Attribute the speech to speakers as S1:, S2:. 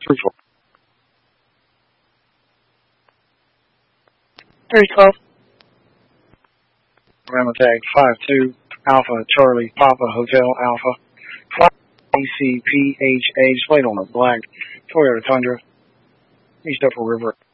S1: Fruitful.
S2: 312.
S1: Rama tag 52 Alpha Charlie Papa Hotel Alpha. Flight ECPHA displayed on a black Toyota Tundra. East Upper River.